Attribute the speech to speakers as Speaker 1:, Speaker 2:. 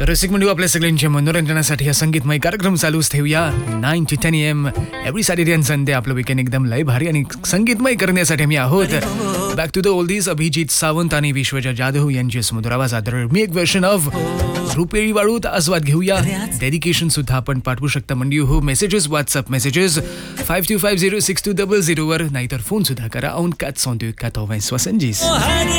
Speaker 1: रसिक मंडळी, आपल्या सगळ्यांच्या मनोरंजनासाठी हा संगीतमय कार्यक्रम चालूच ठेवूया. 9 to 10 AM every Saturday and Sunday आपलं वीकेंड एकदम लय भारी आणि संगीतमय करण्यासाठी आम्ही आहोत. Back to the oldies. Abhijit Sawant आणि विश्वजा जाधव यांचे सुमधुर आवाजात मी एक व्हर्जन ऑफ रुपेरी वाळूत आस्वाद घेऊया. डेडिकेशन सुद्धा आपण पाठवू शकता मंडळी हो. मेसेजेस, व्हॉट्सअप मेसेजेस 52506200 वर, नाहीतर फोन सुद्धा करा. ऑन 481 96.